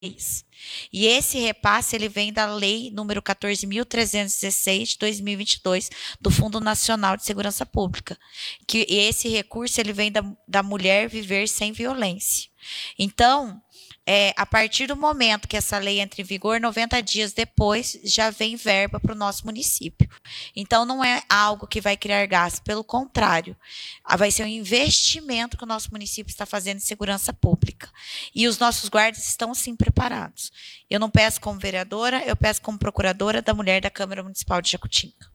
E esse repasse ele vem da Lei número 14.316 de 2022 do Fundo Nacional de Segurança Pública, que esse recurso ele vem da mulher viver sem violência. Então, a partir do momento que essa lei entra em vigor, 90 dias depois, já vem verba para o nosso município. Então, não é algo que vai criar gasto, pelo contrário, vai ser um investimento que o nosso município está fazendo em segurança pública. E os nossos guardas estão, sim, preparados. Eu não peço como vereadora, eu peço como procuradora da mulher da Câmara Municipal de Jacutinga.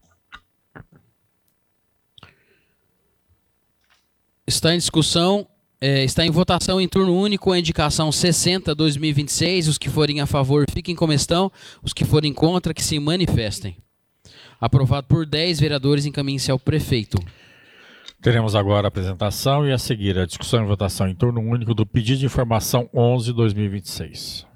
Está em discussão... está em votação em turno único a indicação 60/2026. Os que forem a favor fiquem como estão. Os que forem contra que se manifestem. Aprovado por 10 vereadores, encaminhe-se ao prefeito. Teremos agora a apresentação e a seguir a discussão e votação em turno único do pedido de informação 11/2026.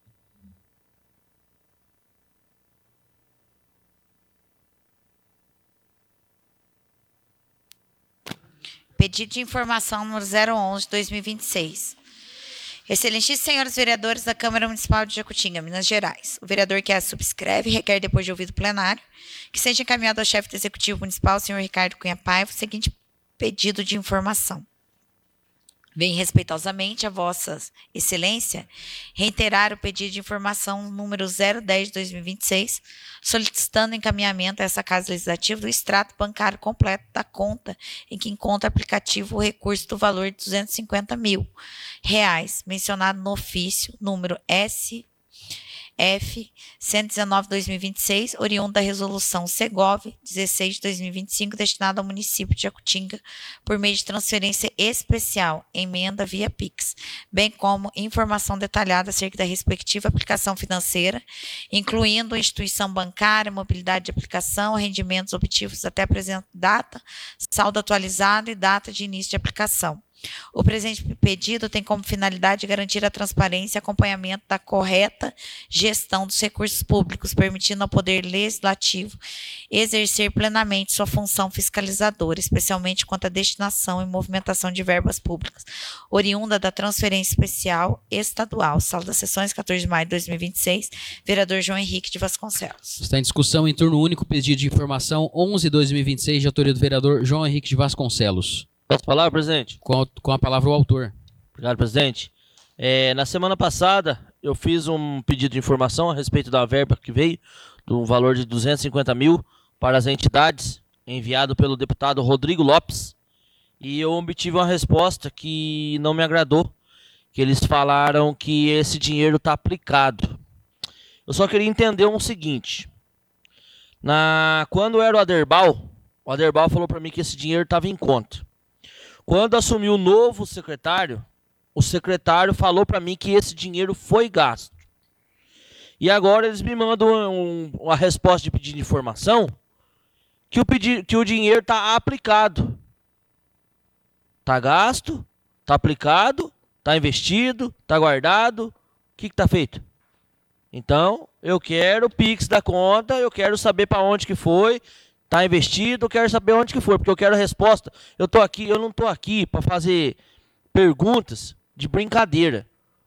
Pedido de informação número 011/2026. Excelentíssimos senhores vereadores da Câmara Municipal de Jacutinga, Minas Gerais. O vereador que a subscreve requer, depois de ouvido o plenário, que seja encaminhado ao chefe do Executivo Municipal, senhor Ricardo Cunha Paiva, o seguinte pedido de informação. Vem respeitosamente a Vossa Excelência reiterar o pedido de informação número 010/2026, solicitando encaminhamento a essa Casa Legislativa do extrato bancário completo da conta em que encontra aplicativo o recurso do valor de R$250 mil, mencionado no ofício número SF 119/2026, oriundo da resolução Segov 16/2025, destinada ao município de Jacutinga por meio de transferência especial, emenda via Pix, bem como informação detalhada acerca da respectiva aplicação financeira, incluindo a instituição bancária, mobilidade de aplicação, rendimentos obtidos até a presente data, saldo atualizado e data de início de aplicação. O presente pedido tem como finalidade garantir a transparência e acompanhamento da correta gestão dos recursos públicos, permitindo ao Poder Legislativo exercer plenamente sua função fiscalizadora, especialmente quanto à destinação e movimentação de verbas públicas, oriunda da transferência especial estadual. Sala das sessões, 14 de maio de 2026, vereador João Henrique de Vasconcelos. Está em discussão em turno único pedido de informação 11/2026, de autoria do vereador João Henrique de Vasconcelos. Posso falar, presidente? Com a palavra o autor. Obrigado, presidente. Na semana passada, eu fiz um pedido de informação a respeito da verba que veio, do valor de R$250 mil para as entidades, enviado pelo deputado Rodrigo Lopes, e eu obtive uma resposta que não me agradou, que eles falaram que esse dinheiro está aplicado. Eu só queria entender o seguinte: quando era o Aderbal falou para mim que esse dinheiro estava em conta. Quando assumiu o novo secretário, o secretário falou para mim que esse dinheiro foi gasto. E agora eles me mandam uma resposta de pedido de informação que o dinheiro está aplicado. Está gasto, está aplicado, está investido, está guardado. O que está feito? Então, eu quero o Pix da conta, eu quero saber para onde que foi. Está investido, eu quero saber onde que foi, porque eu quero a resposta. Eu não estou aqui para fazer perguntas de brincadeira.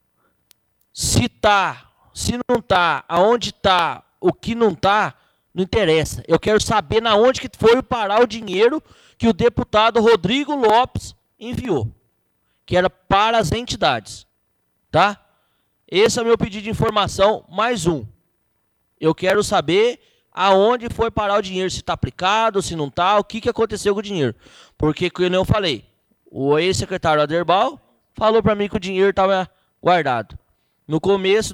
Se tá, se não tá, aonde tá, o que não tá, não interessa. Eu quero saber na onde que foi parar o dinheiro que o deputado Rodrigo Lopes enviou, que era para as entidades, tá? Esse é o meu pedido de informação, mais um. Eu quero saber aonde foi parar o dinheiro, se está aplicado, se não está, o que aconteceu com o dinheiro. Porque, como eu falei, o ex-secretário Aderbal falou para mim que o dinheiro estava guardado. No começo,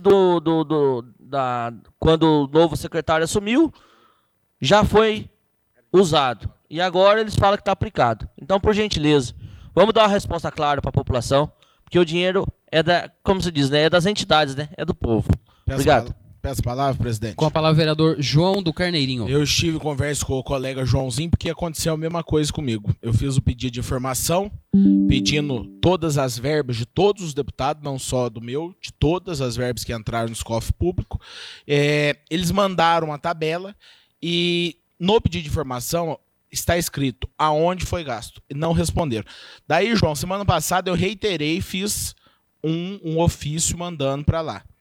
quando o novo secretário assumiu, já foi usado. E agora eles falam que está aplicado. Então, por gentileza, vamos dar uma resposta clara para a população, porque o dinheiro como se diz, né, é das entidades, né, é do povo. Obrigado. Peço a palavra, presidente. Com a palavra, vereador João do Carneirinho. Eu estive em conversa com o colega Joãozinho, porque aconteceu a mesma coisa comigo. Eu fiz o pedido de informação, pedindo todas as verbas de todos os deputados, não só do meu, de todas as verbas que entraram no cofre público. Eles mandaram uma tabela e no pedido de informação está escrito aonde foi gasto. E não responderam. Daí, João, semana passada eu reiterei e fiz um ofício mandando para lá.